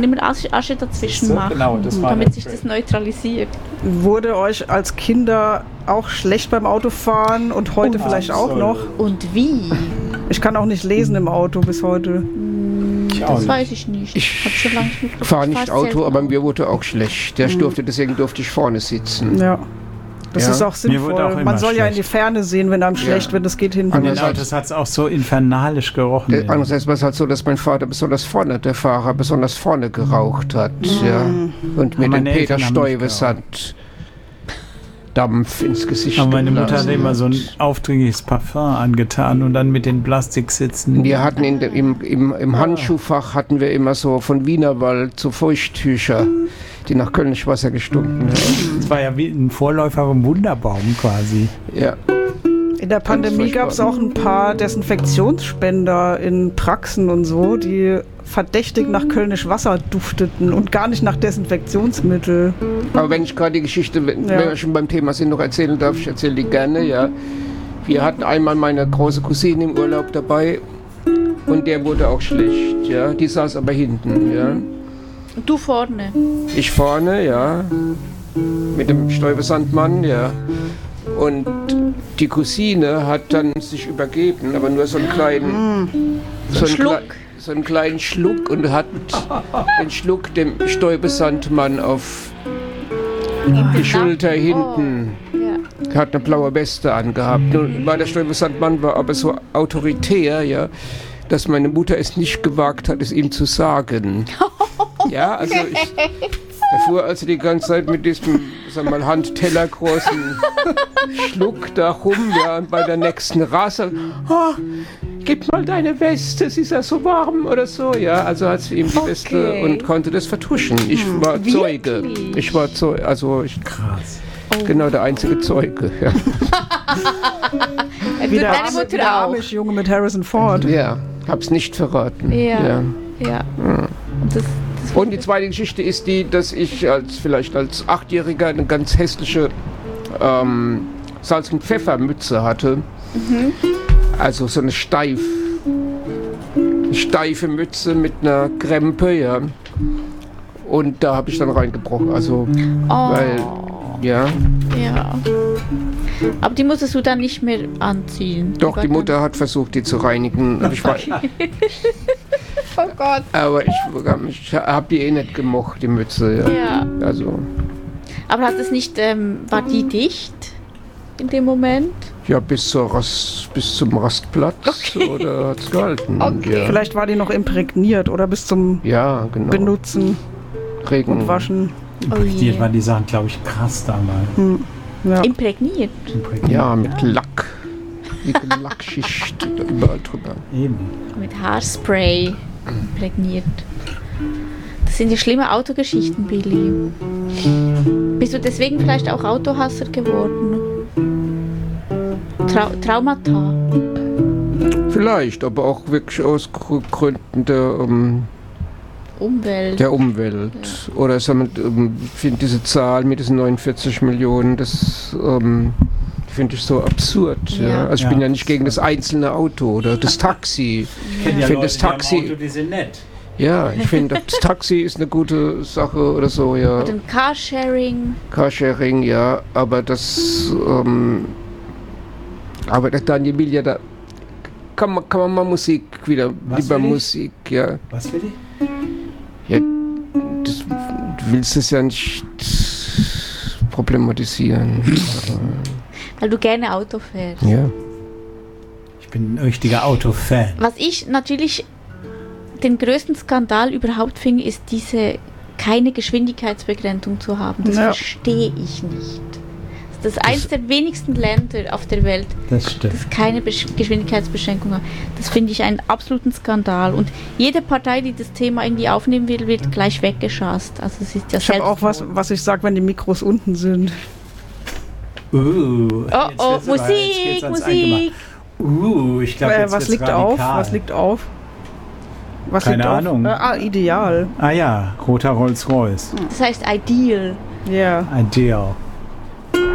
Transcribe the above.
immer Asche dazwischen so, machen, genau, damit sich das neutralisiert. Wurde euch als Kinder auch schlecht beim Autofahren und heute vielleicht auch noch? Und wie? Ich kann auch nicht lesen im Auto bis heute. Das weiß ich nicht. Ich hab schon lange nicht mehr fahre nicht Auto, aber mir wurde auch schlecht. Deswegen durfte ich vorne sitzen. Ja. Das ist auch Mir wurde auch sinnvoll. immer Man soll ja in schlecht. die Ferne sehen, wenn einem schlecht wird. Das geht hinten. Und den Autos hat es auch so infernalisch gerochen. Andererseits war es halt so, dass mein Vater der Fahrer besonders vorne geraucht hat. Ja. Und mir den meine Peter Eltern haben Stuyves nicht hat Dampf ins Gesicht Aber meine Mutter geblasen. hatte immer so ein aufdringliches Parfum angetan und dann mit den Plastiksitzen. Wir hatten im Handschuhfach hatten wir immer so von Wienerwald so Feuchttücher, die nach Kölnisch Wasser gestunken haben. Das war ja wie ein Vorläufer vom Wunderbaum quasi. Ja. In der Pandemie gab es auch ein paar Desinfektionsspender in Praxen und so, die verdächtig nach Kölnisch Wasser dufteten und gar nicht nach Desinfektionsmittel. Aber wenn ich gerade die Geschichte, wenn wir schon beim Thema sind, noch erzählen darf, ich erzähle die gerne, ja. Wir hatten einmal meine große Cousine im Urlaub dabei und der wurde auch schlecht, ja. Die saß aber hinten, ja. Und du vorne? Ich vorne, ja. Mit dem Stuyvesant-Mann, ja. Und die Cousine hat dann sich übergeben, aber nur so einen kleinen so einen kleinen Schluck und hat den Schluck dem Stuyvesant-Mann auf die Schulter hinten. Hat eine blaue Weste angehabt. Nun war der Stuyvesant-Mann war aber so autoritär, ja, dass meine Mutter es nicht gewagt hat, es ihm zu sagen. Ja, also er fuhr also die ganze Zeit mit diesem, sagen wir mal, handtellergroßen Schluck da rum, ja, und bei der nächsten Rasse, gib mal deine Weste, sie ist ja so warm oder so, ja, also hat sie ihm die Weste und konnte das vertuschen. Ich war Zeuge. Ich war Zeuge, krass. Genau, der einzige Zeuge, ja. Wie der deine Mutter auch? Junge mit Harrison Ford. Ja, hab's nicht verraten. Ja. Und die zweite Geschichte ist die, dass ich vielleicht als 8-Jähriger eine ganz hässliche Salz- und Pfeffermütze hatte. Also so eine steife Mütze mit einer Krempe, ja. Und da habe ich dann reingebrochen. Also, weil, ja. Ja. Aber die musstest du dann nicht mehr anziehen? Doch, die Mutter hat versucht, die zu reinigen. Aber ich Oh Gott. Aber ich habe die eh nicht gemocht, die Mütze. Ja. Also. Aber hat es nicht, war die dicht in dem Moment? Ja, bis zum Rastplatz oder hat es gehalten. Okay. Ja. Vielleicht war die noch imprägniert oder bis zum Benutzen und Waschen. Imprägniert waren die Sachen, glaube ich, krass damals. Ja. Imprägniert? Ja, mit Lack. Mit Lackschicht überall drüber. Eben. Mit Haarspray imprägniert. Das sind ja schlimme Autogeschichten, Billy. Bist du deswegen vielleicht auch Autohasser geworden? Traumata? Vielleicht, aber auch wirklich aus Gründen der Umwelt. Ja. Oder ich finde diese Zahl mit diesen 49 Millionen, das finde ich so absurd. Ja. Also ich bin ja nicht gegen das einzelne Auto oder das Taxi. Ich kenne ja Leute, das Taxi, die haben Auto, die sind nett. Ja, ich finde, das Taxi ist eine gute Sache oder so, ja. Oder ein Carsharing. Carsharing, ja, aber das, aber der Daniel will ja da, kann man mal Musik wieder, lieber Musik, ja. Was will ich? Ja, du willst es ja nicht problematisieren. Weil du gerne Auto fährst. Ja. Ich bin ein richtiger Autofan. Was ich natürlich den größten Skandal überhaupt finde, ist diese keine Geschwindigkeitsbegrenzung zu haben. Das verstehe ich nicht. Das ist eines der wenigsten Länder auf der Welt, das keine Geschwindigkeitsbeschränkung hat. Das finde ich einen absoluten Skandal. Und jede Partei, die das Thema irgendwie aufnehmen will, wird gleich weggeschasst. Also es ist ja ich habe auch was ich sage, wenn die Mikros unten sind. Musik! Ich glaube, was liegt auf? Was liegt auf? Was Keine Ahnung. Ideal. Ah ja, roter Rolls-Royce. Das heißt Ideal. Ja. Ideal.